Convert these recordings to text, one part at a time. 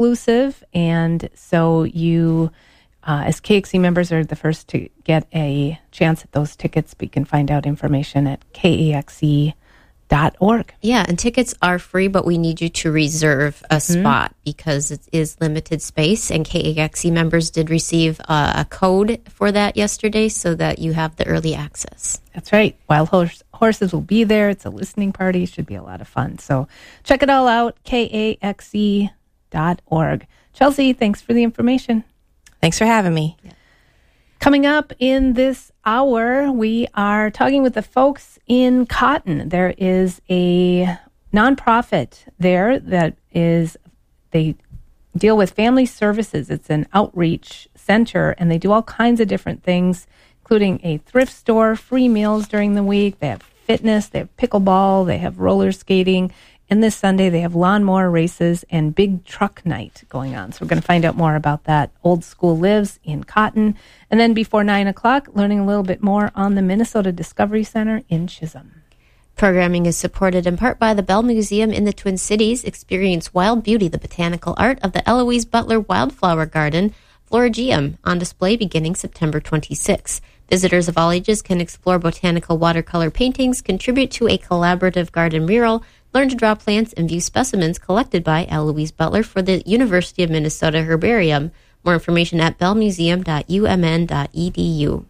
exclusive, and so you, as KXC members, are the first to get a chance at those tickets. But you can find out information at KAXE.org. Yeah, and tickets are free, but we need you to reserve a spot because it is limited space. And KAXE members did receive a code for that yesterday so that you have the early access. That's right. Wild Horses will be there. It's a listening party. Should be a lot of fun. So check it all out, KAXE.org. Chelsea, thanks for the information. Thanks for having me. Yeah. Coming up in this hour, we are talking with the folks in Cotton. There is a nonprofit there that they deal with family services. It's an outreach center, and they do all kinds of different things, including a thrift store, free meals during the week. They have fitness, they have pickleball, they have roller skating. And this Sunday, they have lawnmower races and big truck night going on. So we're going to find out more about that. Old School Lives in Cotton. And then before 9 o'clock, learning a little bit more on the Minnesota Discovery Center in Chisholm. Programming is supported in part by the Bell Museum in the Twin Cities. Experience wild beauty, the botanical art of the Eloise Butler Wildflower Garden, Florigeum, on display beginning September 26. Visitors of all ages can explore botanical watercolor paintings, contribute to a collaborative garden mural, learn to draw plants, and view specimens collected by Eloise Butler for the University of Minnesota Herbarium. More information at bellmuseum.umn.edu.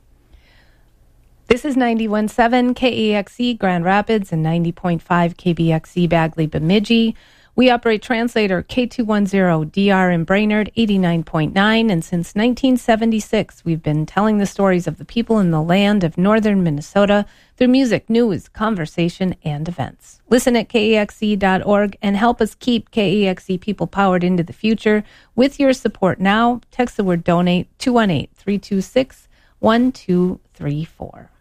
This is 91.7 KAXE Grand Rapids and 90.5 KBXE Bagley Bemidji. We operate translator K210DR in Brainerd, 89.9, and since 1976, we've been telling the stories of the people in the land of northern Minnesota through music, news, conversation, and events. Listen at KAXE.org and help us keep KAXE people powered into the future. With your support now, text the word DONATE 218-326-1234.